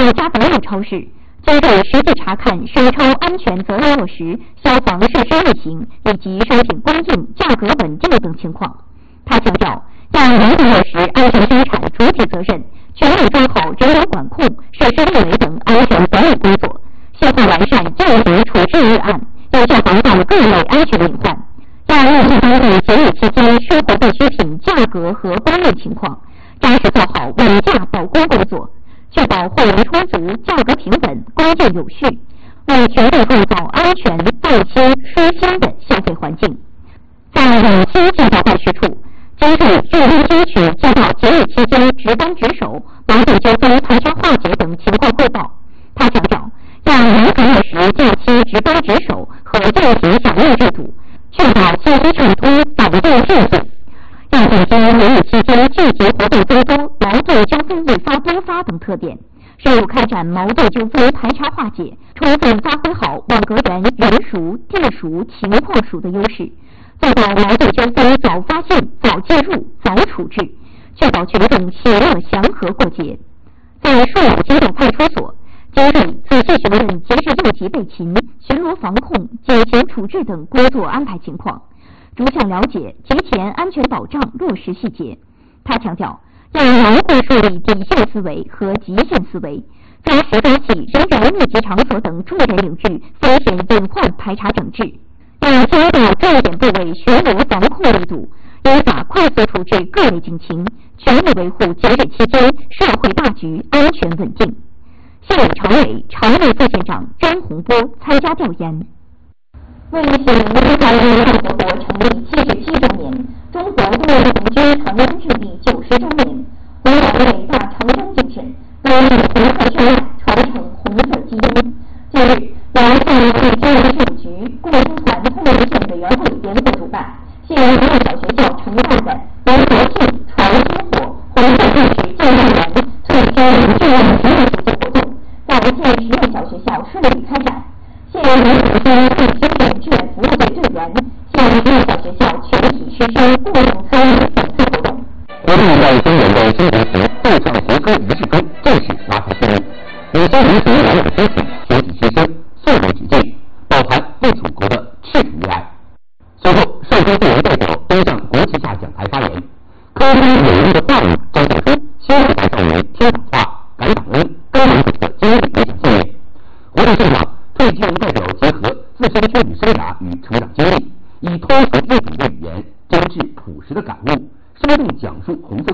在家德乐超市，经过实地查看商超安全责任落实、消防设施运行以及商品供应、价格稳定等情况。他强调，要严格落实安全生产主体责任，全面抓好人员管控、设施运维等安全管理工作，系统完善进行处置预案，有效防范各类安全隐患。要密切关注节日期间生活必需品价格和供应情况，扎实做好稳价保供工作，确保货源充足、价格平稳、供应有序，为全面构造安全、放心、舒心的消费环境。在往期见到办事处，经常认真听取见到节日期间值班值守、矛盾纠纷排查化解等情况汇报。他强调，要严格落实假期值班值守和暂停响应制度，确保信息畅通、反应迅速。要总结年日期间聚集活动增多、矛盾纠纷愈发多发等特点，深入开展矛盾纠纷排查化解，充分发挥好网格员人熟、地熟、情况熟的优势，做到矛盾纠纷早发现、早介入、早处置，确保群众喜乐祥和过节。在数码街道派出所，经理仔细询问节日应急备勤、巡逻防控、减刑处置等工作安排情况，逐项了解节前安全保障落实细节。他强调，要牢固树立底线思维和极限思维，扎实抓起人员密集场所等重点领域风险隐患排查整治，要加大重点部位巡逻防控力度，依法快速处置各类警情，全力维护节日期间社会大局安全稳定。县委常委、常务副县长张洪波参加调研。为庆祝中华人民共和国成立77周年、中国工业红军长征胜利90周年，弘扬伟大长征精神，为红色血脉传承红色基因。近日，由县委经营事务局、共青团通辽县委员会联合主办，县农业小学校承办的由国庆传薪火红色故事建造园退休志愿服务实践活动，在县实验小学校顺利开展。县民普通退休院志愿服务队队员、县实验小学校全体师生共同参与本次活动。 活动在今年的新年前奏唱国歌仪式中正式拉开序幕，以新年前